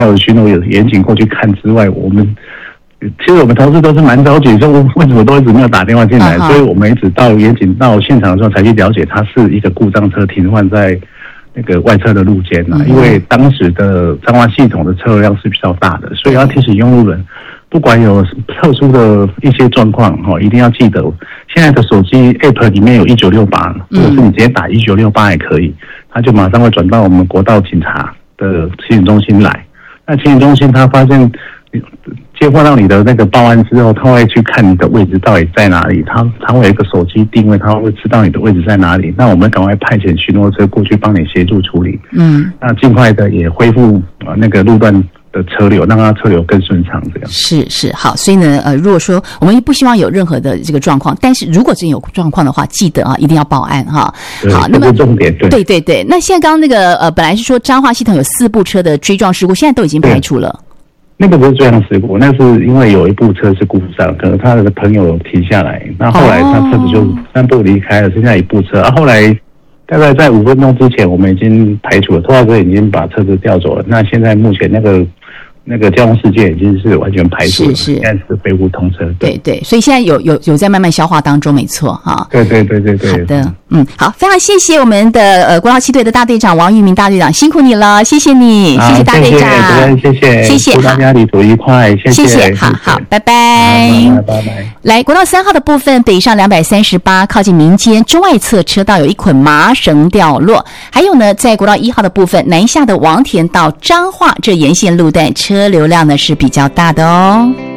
还有巡逻有严警过去看之外，其实我们同事都是蛮着急，说为什么都一直没有打电话进来，所以我们一直到严警到现场的时候才去了解，它是一个故障车停放在那个外侧的路肩因为当时的彰化系统的车流量是比较大的，所以要提醒用路人，不管有特殊的一些状况一定要记得，现在的手机 App 里面有1968，或者是你直接打1968也可以，它就马上会转到我们国道警察的起警中心来。那起警中心他发现接获到你的那个报案之后，他会去看你的位置到底在哪里，他会有一个手机定位，他会知道你的位置在哪里。那我们赶快派遣巡逻车过去帮你协助处理。那尽快的也恢复那个路段的车流，让它车流更顺畅，这样是好。所以呢，如果说我们不希望有任何的这个状况，但是如果真有状况的话，记得一定要报案哈。好，那么重点对。那现在刚刚那个本来是说彰化系统有4部车的追撞事故，现在都已经排除了。 那个不是追撞事故，那是因为有一部车是故障，可能他的朋友停下来，那后来他车子就3步离开了，剩下一部车。后来大概在5分钟之前，我们已经排除了，拖拉车已经把车子调走了。那现在目前那个交通事件已经是完全排除了， 是现在是恢复通车。 对，所以现在有在慢慢消化当中，没错哈。 对。 好的，好，非常谢谢我们的国道7队的大队长王玉明大队长，辛苦你了，谢谢你，谢谢大队长，谢谢， 祝大家旅途愉快，谢谢， 好，拜拜， 拜拜。 来，国道3号的部分，北上238靠近民间中外侧车道有一捆麻绳掉落，还有呢，在国道1号的部分，南下的王田到彰化这沿线路段车流量呢是比较大的哦。